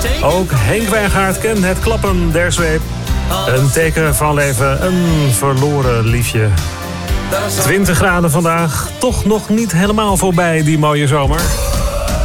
Ook Henk Wijngaard kent het klappen der zweep. Een teken van leven, een verloren liefje. 20 graden vandaag, toch nog niet helemaal voorbij die mooie zomer.